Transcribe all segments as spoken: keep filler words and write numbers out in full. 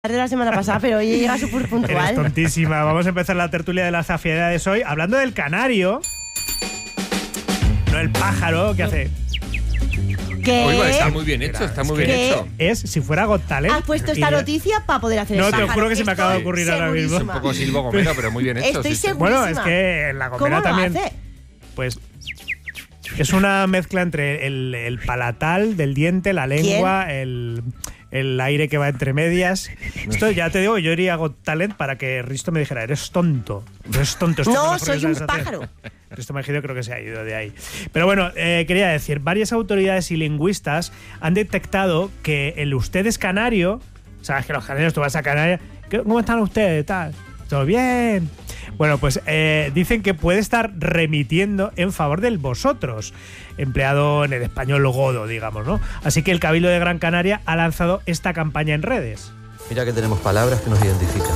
de la semana pasada, pero hoy llega súper puntual. Eres tontísima. Vamos a empezar la tertulia de las afiedades hoy hablando del canario. No el pájaro que hace... ¿Qué? Oiga, está muy bien hecho, está muy bien ¿Qué? hecho. Es si fuera Got Talent. Has puesto esta y- noticia para poder hacer No, el te pájaro. juro que se me acaba de Estoy ocurrir ahora mismo. segurísima. Un poco Silvo Gomero, pero muy bien hecho. Estoy sí, sí. segura. Bueno, es que en la ¿Cómo Gomera lo también... hace? Pues... Es una mezcla entre el, el palatal del diente, la lengua, el, el aire que va entre medias. Esto ya te digo, yo iría a Got Talent para que Risto me dijera, eres tonto. Eres tonto. Esto No, es lo mejor soy que un sabes hacer. pájaro. Risto Mejide creo que se ha ido de ahí. Pero bueno, eh, quería decir, varias autoridades y lingüistas han detectado que el ustedes canario, sabes que los canarios, tú vas a Canarias, ¿cómo están ustedes? Tal, ¿todo bien? Bueno, pues eh, dicen que puede estar remitiendo en favor del vosotros, empleado en el español godo, digamos, ¿no? Así que el Cabildo de Gran Canaria ha lanzado esta campaña en redes. Mira que tenemos palabras que nos identifican.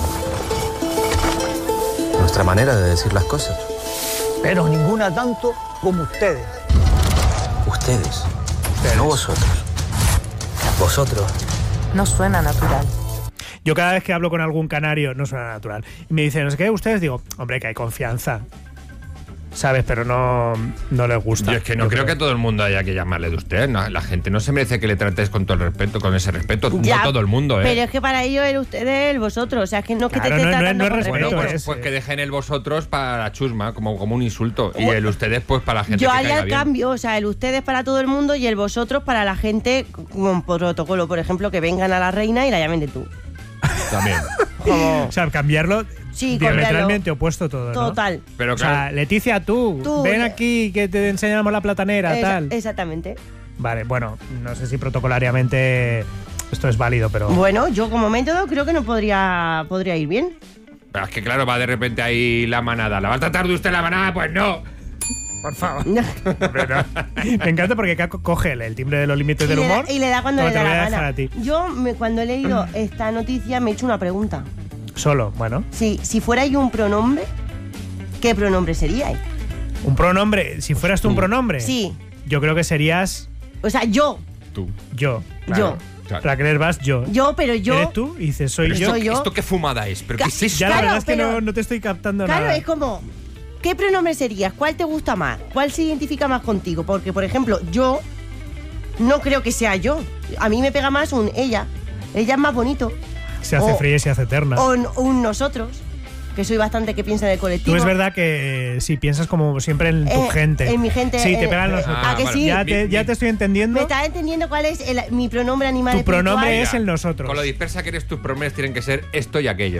Nuestra manera de decir las cosas. Pero ninguna tanto como ustedes. Ustedes, no vosotros. Vosotros. No suena natural. Yo cada vez que hablo con algún canario, no suena natural, y me dicen, no sé qué, ustedes, digo, hombre, que hay confianza, ¿sabes? Pero no, no les gusta. Yo es que no Yo creo que a todo el mundo haya que llamarle de usted. No, la gente no se merece que le trates con todo el respeto, con ese respeto. Ya, no todo el mundo, ¿eh? Pero es que para ellos el usted el vosotros. O sea, es que no es que Claro, te esté no, no, tratando no es con respeto, respeto. Bueno, pues, es, pues eh. que dejen el vosotros para la chusma, como, como un insulto. Y el ustedes, pues para la gente Yo que haría caiga el bien. cambio, o sea, el ustedes para todo el mundo y el vosotros para la gente con protocolo. Por ejemplo, que vengan a la reina y la llamen de tú. También. Como... O sea, cambiarlo Sí, diametralmente opuesto todo, ¿no? Total. Pero O sea, claro, Leticia, tú, Tú, ven eh. aquí que te enseñamos la platanera, Esa- tal. Exactamente. Vale, bueno, no sé si protocolariamente esto es válido, pero... Bueno, yo como método creo que no podría, podría ir bien. pero es que claro, va de repente ahí la manada. ¿La va a tratar de usted la manada? Pues no. Por favor. Hombre, no. Me encanta porque Caco coge el, el timbre de los límites y, del le humor. da, y le da cuando Toma, le te da lo voy la a dejar gana. a ti. Yo, me- cuando he leído esta noticia, me he hecho una pregunta. Solo, bueno. Si, si fuerais un pronombre, ¿qué pronombre seríais? Un pronombre, si fueras tú un Tú. pronombre. Sí. Yo creo que serías O sea, yo. Tú. yo. Yo. Claro. Para creer vas yo. Yo, pero yo... ¿Eres tú? Y dices, soy Pero yo. esto, soy yo. ¿Esto qué fumada es? ¿Pero qué es esto? Ya la Claro, verdad es que pero- no, no te estoy captando Claro, nada. es como... ¿Qué pronombre serías? ¿Cuál te gusta más? ¿Cuál se identifica más contigo? Porque, por ejemplo, yo no creo que sea yo. A mí me pega más un ella. Ella es más bonito. Se hace o- fría y se hace eterna. O un, un nosotros, que soy bastante que piensa del colectivo. Tú es verdad que eh, sí, piensas como siempre en tu Eh, gente. en mi gente, Sí, te eh, pegan los... eh, Ah, ¿a que vale. sí? ya, te, Mi- ya mi- te estoy entendiendo. ¿Me estás entendiendo cuál es el- mi pronombre animal Tu espiritual? pronombre es Mira, el nosotros. Con lo dispersa que eres, tus pronombres tienen que ser esto y aquello.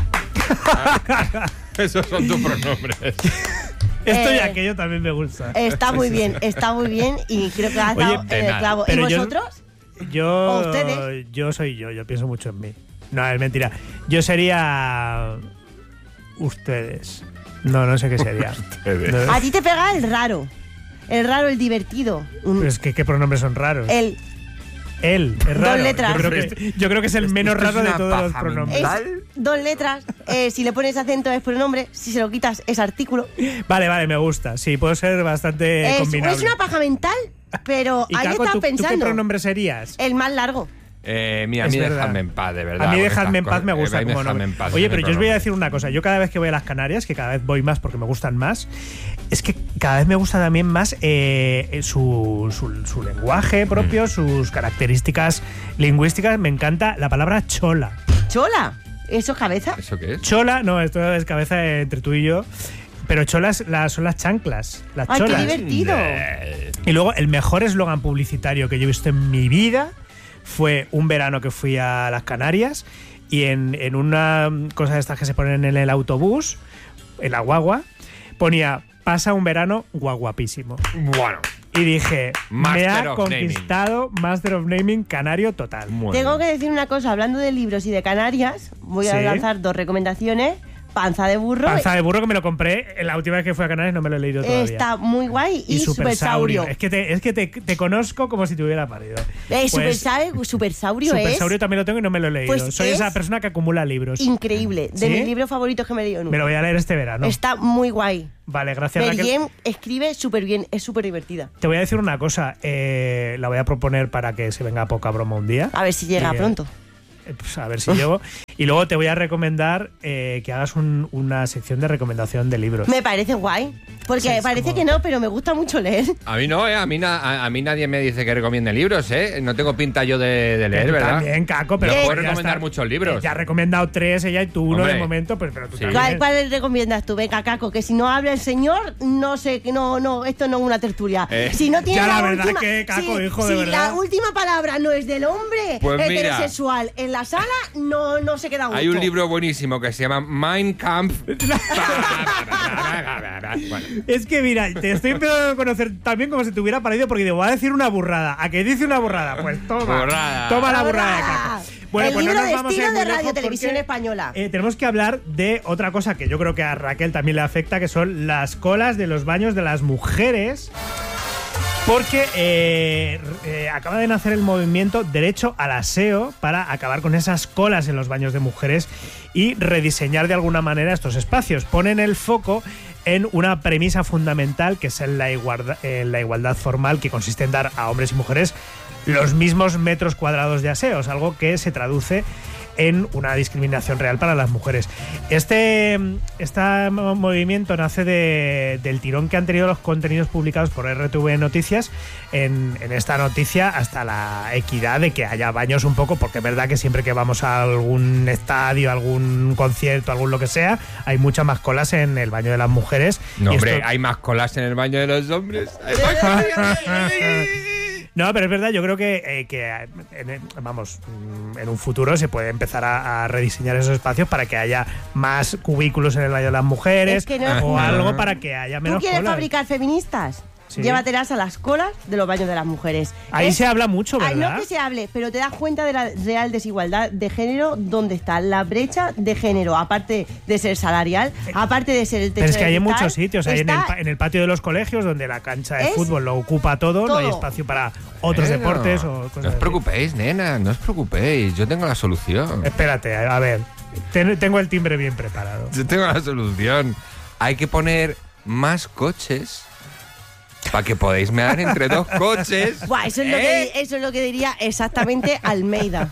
Esos son tus pronombres. Esto y Eh, aquello también me gusta. Está muy bien, está muy bien y creo que has Oye, dado de en el nada. clavo. ¿Y Pero yo- vosotros? Yo, ¿O ustedes? yo soy yo, yo pienso mucho en mí. No, es mentira. Yo sería... Ustedes. No, no sé qué sería. Ustedes. No, A ti te pega el raro. El raro, el divertido. Un- pero es que qué pronombres son raros. el Él, es raro. letras. Yo creo que, es- yo creo que es el menos esto es raro de una todos los paja pronombres. es mental. dos letras. Eh, si le pones acento es pronombre. Si se lo quitas es artículo. Vale, vale, me gusta. Sí, puedo ser bastante Es, combinable. es una paja mental, pero Y ahí Caco, estás ¿tú, ¿tú qué pensando. pronombre serías? El más largo. Eh, mira, a Es mí verdad. dejadme en paz, de verdad. A mí con dejadme en estas paz me cosas. gusta Eh, como dejadme nombre. en paz, Oye, dejadme pero yo os voy a pronombre. decir una cosa. Yo cada vez que voy a las Canarias, que cada vez voy más porque me gustan más, es que cada vez me gusta también más eh, su, su, su lenguaje propio, Mm. sus características lingüísticas. Me encanta la palabra chola. Chola. ¿Eso es cabeza? ¿Eso qué es? Chola, no, esto es cabeza entre tú y yo. Pero cholas las, son las chanclas, las Ay, qué cholas. divertido. Eh, Y luego el mejor eslogan publicitario que yo he visto en mi vida fue un verano que fui a las Canarias y en, en una cosa de estas que se ponen en el autobús, en la guagua, ponía pasa un verano guaguapísimo. Bueno, Y dije, Master me ha of conquistado Master of Naming canario total. muy Tengo bien. que decir una cosa, hablando de libros y de Canarias, voy a Sí. lanzar dos recomendaciones. Panza de burro. Panza de burro que me lo compré la última vez que fui a Canarias, no me lo he leído todavía. Está muy guay. Y, y Supersaurio. Supersaurio. Es que, te, es que te, te conozco como si te hubiera parido. Eh, Pues, Supersau- Supersaurio es Supersaurio también lo tengo y no me lo he leído. Pues Soy es esa persona que acumula libros. increíble. De ¿Sí? mis libros favoritos que me he leído nunca. Me lo voy a leer este verano. Está muy guay. Vale, gracias, Raquel. Meriem escribe súper bien, es súper divertida. Te voy a decir una cosa. eh, la voy a proponer para que se venga a poca broma un día. A ver si llega Y, eh, pronto. Eh, Pues a ver si llego. Y luego te voy a recomendar eh, que hagas un- una sección de recomendación de libros. Me parece guay. Porque Sí, es parece como- que no, pero me gusta mucho leer. A mí no, ¿eh? A mí, na- a, a mí nadie me dice que recomiende libros, ¿eh? No tengo pinta yo de, de leer, Tú ¿verdad? También, Caco, pero Me ya puedes recomendar está. muchos libros. Eh, Ya ha recomendado tres ella y tú uno Hombre. de momento, pues, pero tú Sí. también. ¿Cuál, cuál le recomiendas tú? Venga, Caco, que si no habla el señor, no sé, que no, no, esto no es una tertulia. Eh, si no tiene ya la la verdad última, que, Caco, si, hijo, de si verdad. la última palabra no es del hombre Pues mira. heterosexual en la sala, no, no se queda a gusto. Hay un libro buenísimo que se llama Mein Kampf. Bueno, Es que mira, te estoy empezando a conocer también como si te hubiera parecido porque digo, voy a decir una burrada. ¿A que dice una burrada? Pues toma. Burrada. Toma la La burrada de burrada. Caco. Bueno, El pues no libro nos de vamos a ir estilo muy de lejos Radio Televisión porque, Española. eh, tenemos que hablar de otra cosa que yo creo que a Raquel también le afecta, que son las colas de los baños de las mujeres. Porque eh, eh, acaba de nacer el movimiento Derecho al Aseo para acabar con esas colas en los baños de mujeres y rediseñar de alguna manera estos espacios. Ponen el foco en una premisa fundamental que es en la igualdad, en la igualdad formal, que consiste en dar a hombres y mujeres los mismos metros cuadrados de aseos, algo que se traduce en una discriminación real para las mujeres. Este, este movimiento nace de, del tirón que han tenido los contenidos publicados por R T V Noticias en, en esta noticia, hasta la equidad de que haya baños un poco, porque es verdad que siempre que vamos a algún estadio, algún concierto, algún lo que sea, hay muchas más colas en el baño de las mujeres. no, Y hombre, esto- hay más colas en el baño de los hombres. Hay más colas. No, pero es verdad, yo creo que, eh, que en, vamos, mm, en un futuro se puede empezar a, a rediseñar esos espacios para que haya más cubículos en el baño de las mujeres Es que no- o algo para que haya ¿Tú menos quieres colas. fabricar feministas? Sí. Llévatelas a las colas de los baños de las mujeres. Ahí Es- se habla mucho, Ay, ¿verdad? no que se hable, pero te das cuenta de la real desigualdad de género, dónde está la brecha de género, aparte de ser salarial, aparte de ser el techo Pero es que de hay en cristal, muchos sitios, hay en el, está- pa- en el patio de los colegios donde la cancha de Es fútbol lo ocupa todo, no hay todo. espacio para otros Bueno, deportes o No cosas os así. preocupéis, nena, no os preocupéis. Yo tengo la solución. Espérate, a ver, ten- tengo el timbre bien preparado. Yo tengo la solución. Hay que poner más coches para que podáis mear entre dos coches. Buah, eso, es lo ¿Eh? que, eso es lo que diría exactamente Almeida.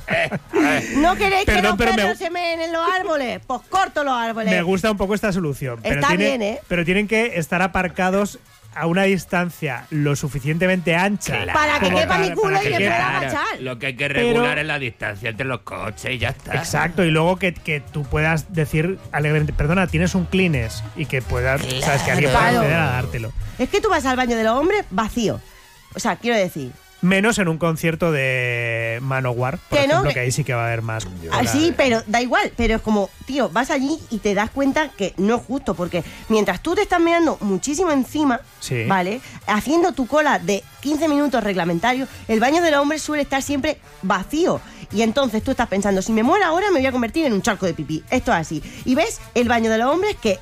¿No queréis que Perdón, los pero me- perros se meen en los árboles? Pues corto los árboles. Me gusta un poco esta solución. Pero Está tiene- bien, ¿eh? Pero tienen que estar aparcados a una distancia lo suficientemente ancha. Para que como quepa mi culo para y que me quepa. pueda agachar. Lo que hay que Pero- regular es la distancia entre los coches y ya está. Exacto, y luego que, que tú puedas decir alegremente, perdona, tienes un Kleenex y que puedas, sabes, que alguien pueda Claro. acceder a dártelo. Es que tú vas al baño de los hombres vacío. O sea, quiero decir, Menos en un concierto de Manowar, por Que no ejemplo, me- que ahí sí que va a haber más. así, pero da igual. Pero es como, tío, vas allí y te das cuenta que no es justo, porque mientras tú te estás meando muchísimo encima, Sí. ¿vale? Haciendo tu cola de quince minutos reglamentarios, el baño de los hombres suele estar siempre vacío. Y entonces tú estás pensando, si me muero ahora me voy a convertir en un charco de pipí. Esto es así. Y ves el baño de los hombres que...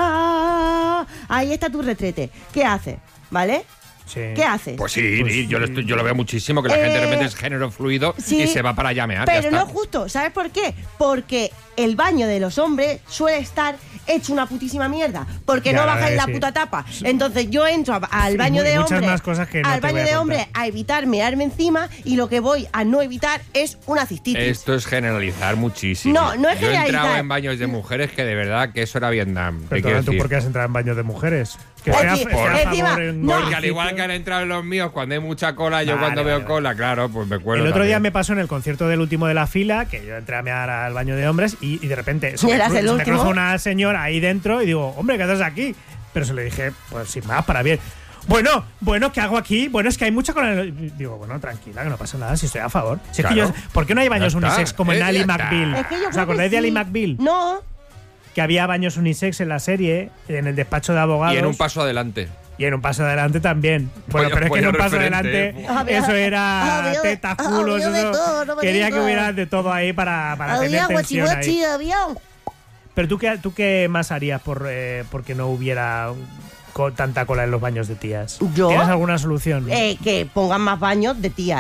¡ah! Ahí está tu retrete. ¿Qué haces? ¿Vale? Sí. ¿Qué haces? Pues sí, Pues sí, yo, lo sí. estoy- yo lo veo muchísimo, que la gente de Eh, repente es género fluido sí, y se va para llamear. Pero no es justo, ¿sabes por qué? Porque el baño de los hombres suele estar hecho una putísima mierda, porque Ya, no la bajáis verdad la que sí. puta tapa. Entonces yo entro a- al Y baño mu- y de muchas hombres, más cosas que no al te baño voy a de contar. hombres a evitar mearme encima, y lo que voy a no evitar es una cistitis. Esto es generalizar muchísimo. No, no es Yo he entrado generalizar. en baños de mujeres que de verdad que eso era Vietnam. ¿Qué quiero Perdona, ¿tú decir? por qué has entrado en baños de mujeres? Que Por- sea- por- sea a encima, favor en no. Porque muchos al igual sitios. que han entrado en los míos, cuando hay mucha cola, yo Vale, cuando vale, veo vale. cola, claro, pues me cuelo El otro día también. me pasó en el concierto del último de la fila, que yo entré a mear al baño de hombres y, y de repente se ¿Y me, eras cru- el se me último? cruza una señora ahí dentro y digo, hombre, ¿qué haces aquí? Pero se le dije, pues sin más, para bien. Bueno, bueno, ¿qué hago aquí? Bueno, es que hay mucha cola. Digo, bueno, tranquila, que no pasa nada, si estoy a favor. Si es que Claro. yo, ¿por qué no hay baños Ya está. unisex como en Eh, Ali ya está. McBeal? Es que yo ¿Os creo acordáis que de Ali sí. McBeal? No, Que había baños unisex en la serie, en el despacho de abogados. Y en un paso adelante. Y en un paso adelante también. Bueno, Pollo- pero es que en pollo un paso referente. adelante Había- eso era había de- tetas, culos, había de eso. todo, no me Quería que digas. hubiera de todo ahí para, para tener había tensión ahí. guachihuachi, había... Pero tú qué, tú qué más harías por eh, porque no hubiera co- tanta cola en los baños de tías? ¿Yo? ¿Tienes alguna solución? Eh, que pongan más baños de tías.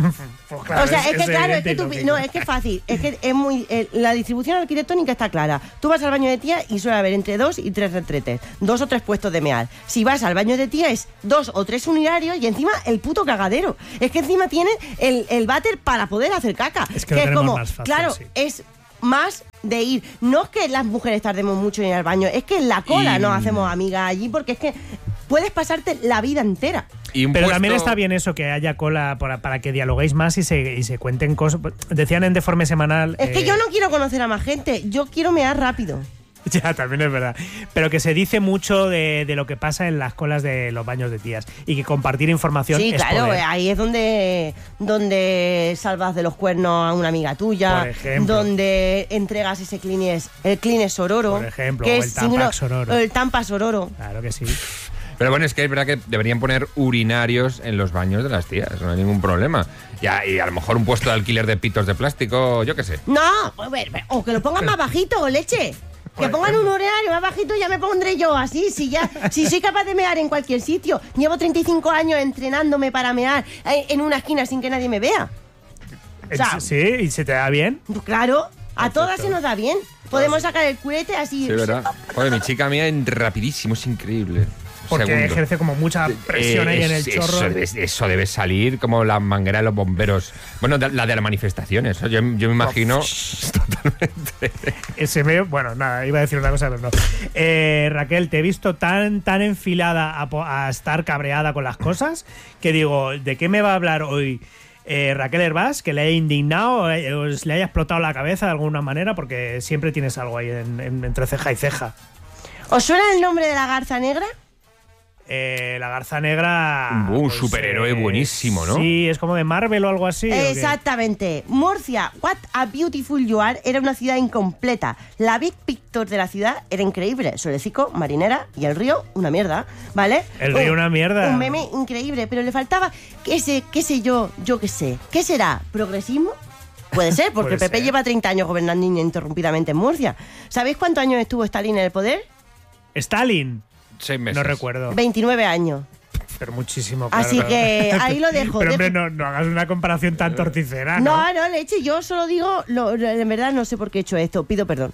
Pues claro, o sea, es, que claro, es evidente que y tú, lógico. no, es que es fácil, es que es muy eh, la distribución arquitectónica está clara. Tú vas al baño de tía y suele haber entre dos y tres retretes, dos o tres puestos de mear. Si vas al baño de tía es dos o tres unitarios y encima el puto cagadero. Es que encima tienen el, el váter para poder hacer caca. Es que lo es tenemos como, más fácil, claro, sí. es más de ir. No es que las mujeres tardemos mucho en ir al baño, es que en la cola Y- nos hacemos amigas allí porque es que puedes pasarte la vida entera. Y un Pero puesto- también está bien eso, que haya cola para, para que dialoguéis más y se, y se cuenten cosas. Decían en Deforme Semanal... Es que eh, yo no quiero conocer a más gente, yo quiero mear rápido. Ya, también es verdad. Pero que se dice mucho de, de lo que pasa en las colas de los baños de tías y que compartir información Sí, es claro, poder. eh, ahí es donde, donde salvas de los cuernos a una amiga tuya, Por ejemplo. donde entregas ese clines, el clines sororo, Por ejemplo, que o es el Tampax signo- sororo. o el Tampa sororo. Claro que sí. Pero bueno, es que es verdad que deberían poner urinarios en los baños de las tías, no hay ningún problema. Ya, y a lo mejor un puesto de alquiler de pitos de plástico, yo qué sé. No, pues, ver, ver, o que lo pongan más bajito, leche. Que pongan un horario más bajito, ya me pondré yo así. Si ya, si soy capaz de mear en cualquier sitio, llevo treinta y cinco años entrenándome para mear eh, en una esquina sin que nadie me vea. O sea, Sí, ¿y se te da bien? Pues claro, a todas se nos da bien. Podemos sacar el culete así. Sí, ¿verdad? Joder, mi chica mía en rapidísimo, es increíble. Porque Segundo. ejerce como mucha presión Eh, ahí en es- el chorro. Eso debe, eso debe salir como la manguera de los bomberos. Bueno, de- la de las manifestaciones. Yo, yo me imagino totalmente. Ese veo, bueno, nada, iba a decir una cosa, pero no. Eh, Raquel, te he visto tan, tan enfilada a, po- a estar cabreada con las cosas que digo, ¿de qué me va a hablar hoy eh, Raquel Hervás? Que le haya indignado, eh, o le haya explotado la cabeza de alguna manera, porque siempre tienes algo ahí en- en- entre ceja y ceja. ¿Os suena el nombre de la garza negra? Eh, la garza negra. Un- un superhéroe buenísimo, ¿no? Sí, es como de Marvel o algo así. ¿o qué? Exactamente. Murcia, what a beautiful you are, era una ciudad incompleta. La big picture de la ciudad era increíble. Solecico, marinera y el río, una mierda, ¿vale? El río, Un- una mierda. Un meme increíble, pero le faltaba, qué sé, qué sé yo, yo qué sé. ¿Qué será? ¿Progresismo? Puede ser, porque Puede el P P ser. lleva treinta años gobernando ininterrumpidamente en Murcia. ¿Sabéis cuántos años estuvo Stalin en el poder? Stalin. Seis meses. No recuerdo. veintinueve años. Pero muchísimo. Claro, Así claro. que ahí lo dejo. Pero hombre, Dejo- no, no hagas una comparación tan torticera, ¿no? No, no, leche, yo solo digo, lo- lo- en verdad no sé por qué he hecho esto, pido perdón.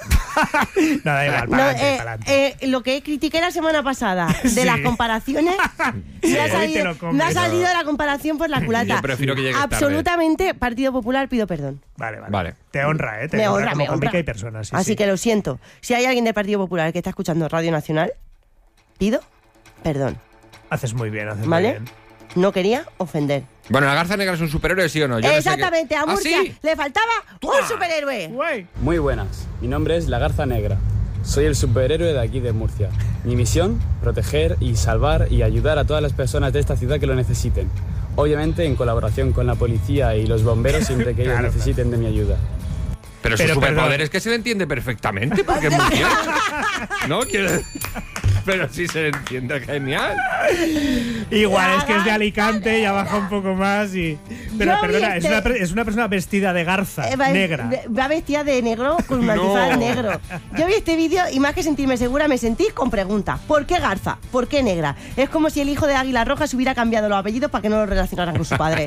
Nada, igual, No, para eh, adelante. eh, lo que critiqué la semana pasada de Sí. las comparaciones, me, ha hoy te salido, lo comes. me ha salido la comparación por la culata. Yo prefiero que llegues tarde. Absolutamente, Partido Popular, pido perdón. Vale, vale, Vale. Te honra, ¿eh? Te me honra, honra, como me con honra. Mica y personas. Sí, Así sí. que lo siento. Si hay alguien del Partido Popular que está escuchando Radio Nacional, pido perdón. Haces muy bien, haces ¿Vale? muy bien. No quería ofender. Bueno, ¿la garza negra es un superhéroe, sí o no? Yo no sé Exactamente, qué- a ¿Ah, Murcia sí? le faltaba un superhéroe. Guay. Muy buenas, mi nombre es La Garza Negra. Soy el superhéroe de aquí de Murcia. Mi misión, proteger y salvar y ayudar a todas las personas de esta ciudad que lo necesiten. Obviamente en colaboración con la policía y los bomberos siempre que ellos Claro, necesiten de mi ayuda. Pero su Pero, superpoder perdón. es que se le entiende perfectamente, porque es muy bien. ¿No? Quiero... Pero sí se le entiende genial. Igual, La es que es de garza Alicante, ya baja un poco más y... Pero Yo vi perdona, es este- una, per- es una persona vestida de garza, Eh, va, negra. Va vestida de negro con un antifaz No. negro. Yo vi este vídeo y más que sentirme segura me sentí con preguntas. ¿Por qué garza? ¿Por qué negra? Es como si el hijo de Águila Roja se hubiera cambiado los apellidos para que no lo relacionaran con su padre.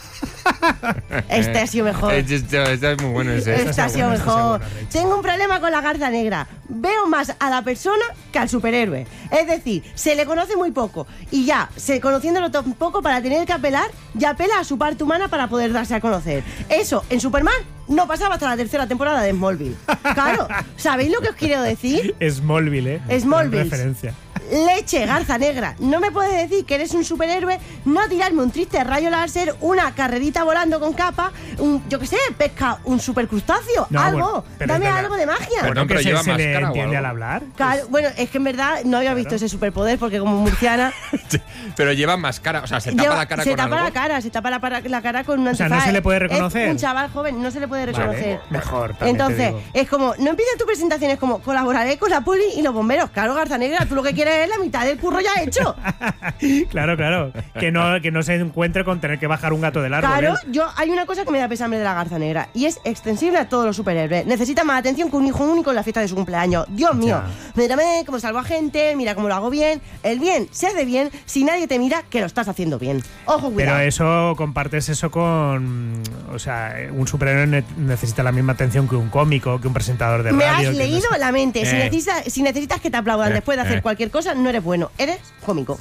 Este ha sido mejor. Este, este es muy bueno ese. Este ha sido bueno, este ha sido mejor. bueno, Rich. Tengo un problema con la garza negra. Veo más a la persona que al superhéroe. Es decir, se le conoce muy poco. Y ya, se conociéndolo tan poco para tener que apelar, ya apela a su parte humana para poder darse a conocer. Eso, en Superman, no pasaba hasta la tercera temporada de Smallville. Claro, ¿sabéis lo que os quiero decir? Smallville, ¿eh? Smallville. Gran referencia. Leche, garza negra. No me puedes decir que eres un superhéroe, no tirarme un triste rayo láser, una carrerita volando con capa, un, yo qué sé, pesca un supercrustáceo, No, algo. bueno, pero Dame es verdad. algo de magia. Bueno, Bueno, pero que se, lleva se le máscara o entiende algo. al hablar. Claro, bueno, es que en verdad no había visto ese superpoder porque como murciana Pero lleva máscara, o sea, se tapa lleva- la cara se con tapa algo. la cara, se tapa la, para- la cara con un O sea, ¿no antifaz. se le puede Es reconocer? un chaval joven, no se le puede reconocer. Vale, mejor, también te Entonces, digo. es como, no empieces tu presentación, es como, colaboraré con la poli y los bomberos. Claro, garza negra, tú lo que quieres tener la mitad del curro ya hecho. Claro, claro. Que no, que no se encuentre con tener que bajar un gato del árbol. Claro, ¿eh? yo hay una cosa que me da pesambre de la garza negra y es extensible a todos los superhéroes. Necesita más atención que un hijo único en la fiesta de su cumpleaños. Dios mío, Ya. mírame cómo salvo a gente, mira cómo lo hago bien. El bien se hace bien si nadie te mira que lo estás haciendo bien. Ojo, cuidado. Pero eso, compartes eso con... O sea, un superhéroe ne- necesita la misma atención que un cómico, que un presentador de Me radio. has que no leído sé- la mente. Si, Eh. necesitas, si necesitas que te aplaudan Eh, después de hacer eh. cualquier cosa, no eres bueno. Eres cómico.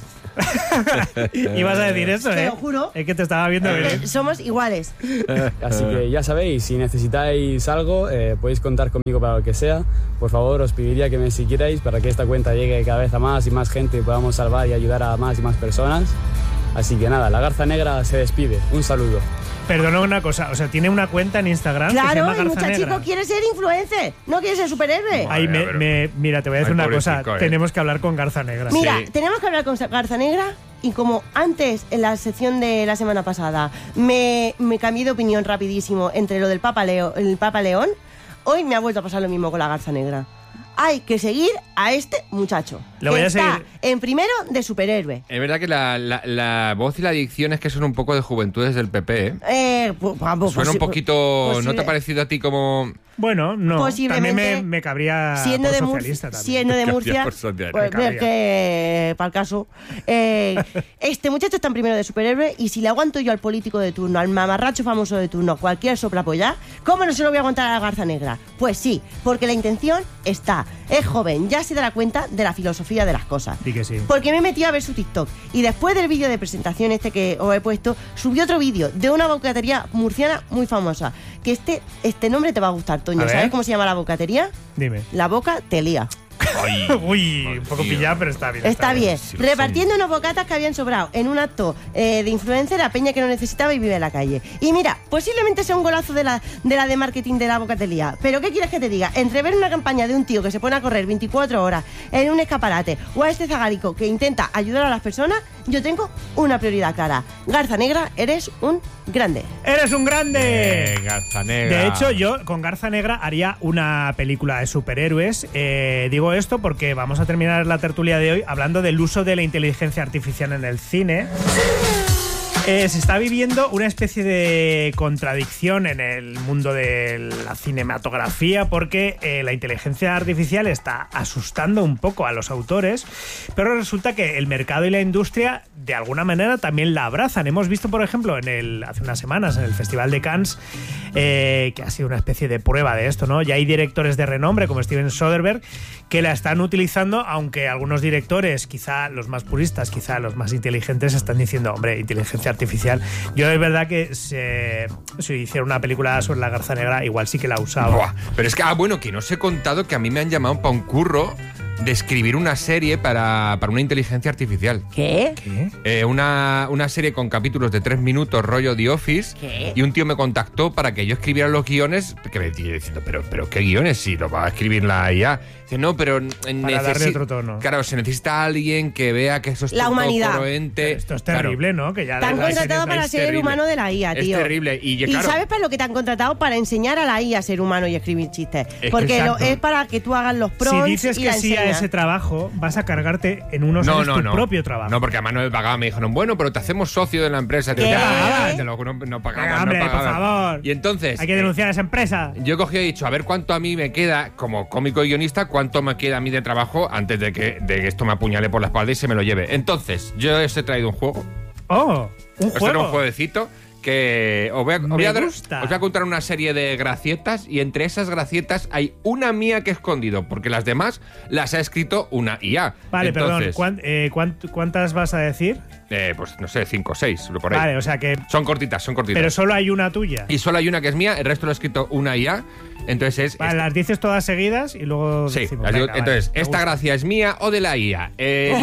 Ibas a decir eso, Te ¿eh? lo juro. Es que te estaba viendo Eh, venir. Somos iguales. Así que ya sabéis, si necesitáis algo, eh, podéis contar conmigo para lo que sea. Por favor, os pediría que me siguierais para que esta cuenta llegue cada vez a más y más gente y podamos salvar y ayudar a más y más personas. Así que nada, la Garza Negra se despide. Un saludo. Perdona una cosa, o sea, tiene una cuenta en Instagram que se Claro, llama el Garza muchachico Negra. quiere ser influencer, no quiere ser superhéroe. Ay, me, Pero- me- mira, te voy a decir Ay, una cosa. pobrecito, eh. Tenemos que hablar con Garza Negra. Mira, Sí. tenemos que hablar con Garza Negra y como antes en la sección de la semana pasada me, me cambié de opinión rapidísimo entre lo del Papa, Leo, el Papa León, hoy me ha vuelto a pasar lo mismo con la Garza Negra. Hay que seguir a este muchacho. Lo que voy a está seguir. en primero de superhéroe. Es verdad que la, la- la voz y la dicción es que son un poco de juventudes del P P, ¿eh? Eh, pu- pu- Suena un posi- poquito... ¿No posible- te ha parecido a ti como...? Bueno, no. Posiblemente, También me, me cabría siendo por de, Mur- socialista también. siendo de Cabría Murcia, por socialista. pues, Cabría. ver que para el caso eh, este muchacho está en primero de superhéroe y si le aguanto yo al político de turno, al mamarracho famoso de turno, cualquier soplapolla, ¿cómo no se lo voy a aguantar a la Garza Negra? Pues sí, porque la intención está, es joven, ya se dará cuenta de la filosofía de las cosas. Di que sí. Porque me he metido a ver su TikTok y después del vídeo de presentación este que os he puesto, subió otro vídeo de una bocatería murciana muy famosa. Que este, este nombre te va a gustar, Toño. A ver. ¿Sabes cómo se llama la bocatería? Dime. La boca te lía. Ay, Uy, Dios un poco mío. pillado, pero está bien. Está bien. sí lo Repartiendo unos bocatas que habían sobrado en un acto eh, de influencer a peña que no necesitaba y vive en la calle. Y mira, posiblemente sea un golazo de la de, la de marketing de la bocatería. Pero ¿qué quieres que te diga? Entre ver una campaña de un tío que se pone a correr veinticuatro horas en un escaparate o a este zagarico que intenta ayudar a las personas, yo tengo una prioridad clara. Garza Negra, eres un grande. ¡Eres un grande! Eh, Garza Negra. De hecho, yo con Garza Negra haría una película de superhéroes. Eh, digo esto porque vamos a terminar la tertulia de hoy hablando del uso de la inteligencia artificial en el cine. Eh, se está viviendo una especie de contradicción en el mundo de la cinematografía porque eh, la inteligencia artificial está asustando un poco a los autores, pero resulta que el mercado y la industria de alguna manera también la abrazan. Hemos visto, por ejemplo, en el, hace unas semanas en el Festival de Cannes, eh, que ha sido una especie de prueba de esto, ¿no? Ya hay directores de renombre como Steven Soderbergh que la están utilizando, aunque algunos directores, quizá los más puristas, quizá los más inteligentes, están diciendo, hombre, inteligencia artificial. Yo es verdad que se, si hiciera una película sobre la Garza Negra, igual sí que la usaba. Buah, pero es que, ah, bueno, que no os he contado que a mí me han llamado para un curro de escribir una serie para, para una inteligencia artificial. ¿Qué? ¿Qué? Eh, una, una serie con capítulos de tres minutos, rollo The Office. ¿Qué? Y un tío me contactó para que yo escribiera los guiones. Que me iba diciendo, pero, pero ¿qué guiones? Si lo va a escribir la I A. Dice, no, pero Para darle otro tono. Claro, se necesita alguien que vea que eso es La todo humanidad. congruente. Pero esto es Claro. terrible, ¿no? Que ya Te han la- la- contratado la- para es ser el terrible. humano de la I A, Es tío. terrible. Y, ya, claro, ¿sabes para lo que te han contratado? Para enseñar a la I A a ser humano y escribir chistes. que Porque lo- exacto. es para que tú hagas los Si prompts dices y que la sí a enseñas. ese trabajo, vas a cargarte en unos no, años no, tu no. propio trabajo. No, porque a Manuel pagaba me dijeron, bueno, pero te hacemos socio de la empresa. Te ¿Qué? pagaban, te lo juro, no pagaban, Venga, hombre, no por pagaban. favor. Y entonces... Hay que eh, denunciar a esa empresa. Yo he cogido y he dicho, a ver cuánto a mí me queda como cómico y guionista, cuánto me queda a mí de trabajo antes de que, de que esto me apuñale por la espalda y se me lo lleve. Entonces, yo os he traído un juego. Oh, un Os traigo juego. un jueguecito que os voy, a, os, Me voy a dar- gusta. os voy a contar una serie de gracietas y entre esas gracietas hay una mía que he escondido, porque las demás las ha escrito una I A. Vale, Entonces, perdón. ¿cuán- eh, cuánt- ¿Cuántas vas a decir? eh, pues no sé, cinco o seis, por ahí. Vale, o sea que. Son cortitas, son cortitas. Pero solo hay una tuya. Y solo hay una que es mía, el resto lo ha escrito una I A. Entonces es... Vale, las dices todas seguidas y luego. Sí, decimos, las digo- venga, entonces, vale, me ¿esta gusta. gracia es mía o de la I A? Eh,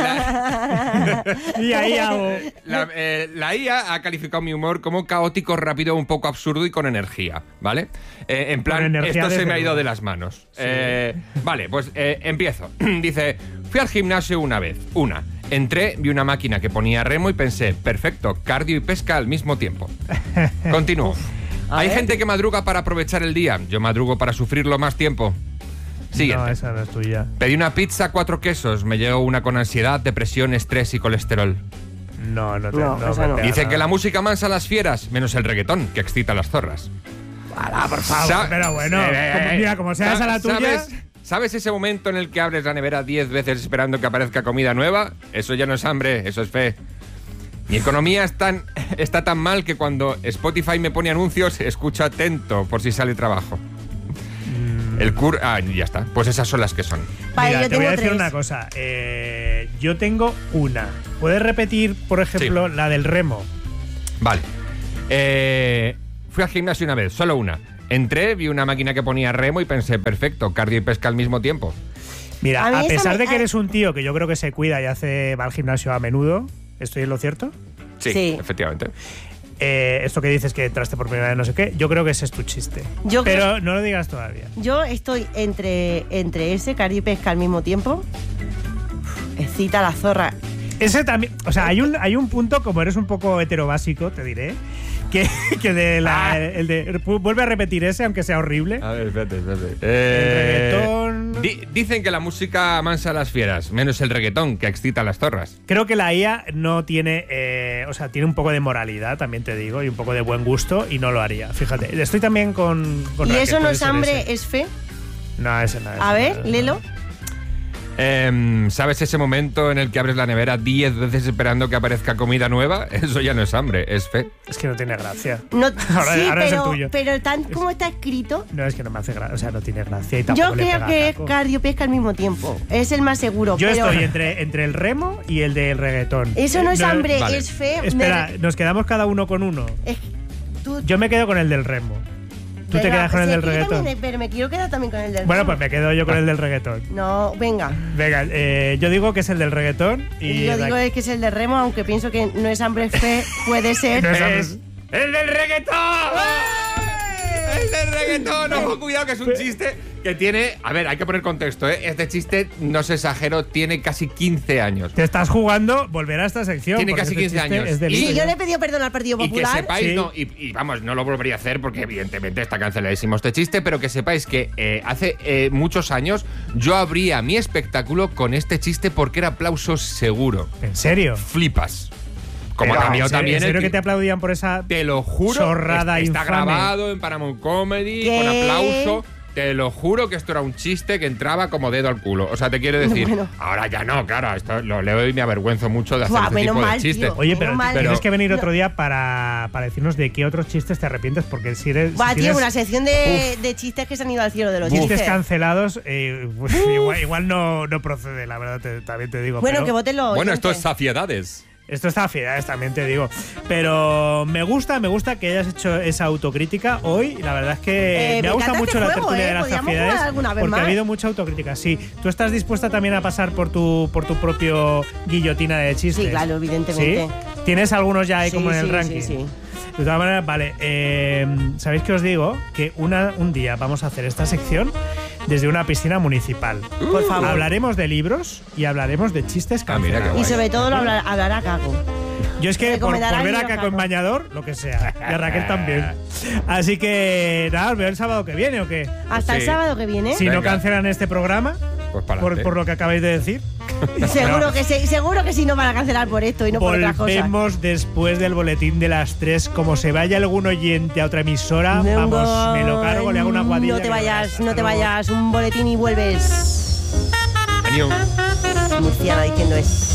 la, Y ahí hago. la- eh, la I A ha calificado mi humor como caótico, rápido, un poco absurdo y con energía, ¿vale? Eh, en plan, Con energía, esto se desde me ha ido luego. de las manos. Eh, vale, pues eh, empiezo. Dice, fui al gimnasio una vez, una. Entré, vi una máquina que ponía remo y pensé, perfecto, cardio y pesca al mismo tiempo. Continúo. A Hay ver. gente que madruga para aprovechar el día. Yo madrugo para sufrirlo más tiempo. Siguiente. No, esa no es tuya. Pedí una pizza, cuatro quesos. Me llegó una con ansiedad, depresión, estrés y colesterol. No, no te No, no, esa no. me pega Dicen nada. que la música mansa a las fieras, menos el reggaetón, que excita a las zorras. Ah, por favor, Sa- pero bueno, Eh, como, eh, mira, como seas a la tuya... ¿Sabes, ¿Sabes ese momento en el que abres la nevera diez veces esperando que aparezca comida nueva? Eso ya no es hambre, eso es fe. Mi economía es tan, está tan mal que cuando Spotify me pone anuncios, escucho atento por si sale trabajo. El cur... Ah, ya está. Pues esas son las que son. Vale, Mira, yo te voy a tengo decir tres. una cosa. Eh, yo tengo una. ¿Puedes repetir, por ejemplo, la del remo? Vale. Eh, fui al gimnasio una vez, solo una. Entré, vi una máquina que ponía remo y pensé, perfecto, cardio y pesca al mismo tiempo. Mira, A mí a esa pesar me- de que a- eres un tío que yo creo que se cuida y hace va al gimnasio a menudo, ¿estoy en lo cierto? Sí, Sí. efectivamente. Eh, esto que dices que entraste por primera vez no sé qué, yo creo que ese es tu chiste. Yo Pero creo- no lo digas todavía. Yo estoy entre, entre ese, cardio y pesca al mismo tiempo. Uf, excita a la zorra. Ese también, o sea, hay un, hay un punto, como eres un poco heterobásico, te diré, que, que de la, Ah. el de, vuelve a repetir ese, aunque sea horrible. A ver, espérate, espérate. El Eh, reggaetón. di- dicen que la música mansa a las fieras, menos el reggaetón, que excita a las zorras. Creo que la I A no tiene, eh, o sea, tiene un poco de moralidad, también te digo, y un poco de buen gusto, y no lo haría. Fíjate, estoy también con. con ¿Y Raquel, eso no puede es ser hambre, ese. es fe? No, ese no es. A ver, no, léelo. no. Em, ¿Sabes ese momento en el que abres la nevera diez veces esperando que aparezca comida nueva? Eso ya no es hambre, es fe. Es que no tiene gracia. No, Ahora- sí, ahora es el pero, tuyo. pero tal como está escrito, No, es que no me hace gracia, o sea, no tiene gracia y tampoco yo le creo pega que es taco. cardio pesca al mismo tiempo. Es el más seguro. Yo pero estoy entre, entre el remo y el del reggaetón. Eso no es hambre, vale. es fe. Espera, Me- nos quedamos cada uno con uno. es que tú, Yo me quedo con el del remo. ¿Tú te Venga, quedas con el sí, del es que yo reggaetón? también, pero me quiero quedar también con el del Bueno, remo. pues me quedo yo con el del reggaetón. No, venga. Venga, eh, yo digo que es el del reggaetón y... Y yo digo Ra- es que es el de remo, aunque pienso que no es hambre, es fe, puede ser. No es hambre. ¡Es el del reggaetón! ¡El del reggaetón! Ojo, cuidado, que es un chiste que tiene... A ver, hay que poner contexto, ¿eh? Este chiste, no se exagero, tiene casi quince años. Te estás jugando volver a esta sección. Tiene porque casi este quince chiste años. es del Y- Sí, libro. yo le he pedido perdón al Partido Y que Popular. sepáis, Sí. no, y, y vamos, no lo volvería a hacer porque evidentemente está canceladísimo este chiste, pero que sepáis que eh, hace eh, muchos años yo abría mi espectáculo con este chiste porque era aplauso seguro. ¿En serio? Flipas. Como Pero, ha cambiado ¿en serio- también ¿En serio el que te aplaudían por esa...? Te lo juro. Chorrada es- está infame. grabado en Paramount Comedy, ¿Qué? con aplauso. Te lo juro que esto era un chiste que entraba como dedo al culo. O sea, te quiero decir, Bueno. ahora ya no, claro, esto lo leo y me avergüenzo mucho de hacer Buah, este menos tipo mal, de chistes. tío. Oye, pero, Menos mal. tienes Pero- que venir No. otro día para, para decirnos de qué otros chistes te arrepientes, porque si eres... Va, si tío, tienes una sección de, de chistes que se han ido al cielo de los chistes chistes. cancelados, eh, pues, igual, igual no, no procede, la verdad, te- también te digo. Bueno, pero que voten los Bueno, esto es oyentes. saciedades. Esto está afiedades, también te digo. Pero me gusta, me gusta que hayas hecho esa autocrítica hoy. La verdad es que Eh, me me ha gustado encanta mucho este la juego, tertulia ¿eh? de las Podríamos afiedades. jugar alguna vez Porque más. ha habido mucha autocrítica. Sí, tú estás dispuesta también a pasar por tu, por tu propio guillotina de chistes. Sí, claro, evidentemente. ¿Sí? ¿Tienes algunos ya ahí Sí, como en el sí, ranking? sí, sí. De todas maneras, vale. eh, ¿Sabéis qué os digo? Que una, un día vamos a hacer esta sección desde una piscina municipal. Por favor. Hablaremos de libros y hablaremos de chistes Ah, mira qué cancelados. Y sobre todo lo hablar- hablará Cago. Yo es que por, por Recomendará ver a libros, Caco en Caco. bañador, lo que sea. Y a Raquel también. Así que, nada, os veo el sábado que viene o qué. Hasta Sí. el sábado que viene. Si no Venga. cancelan este programa, Pues para por, adelante. por lo que acabáis de decir. Seguro que sí, seguro que sí no van a cancelar por esto y no por otras cosas. Volvemos después del boletín de las tres. Como se vaya algún oyente a otra emisora, Venga, vamos, me lo cargo, le hago una guadilla. No te que vayas, verás. no Hasta te luego. vayas, un boletín y vuelves. Adiós. Murciana diciendo es.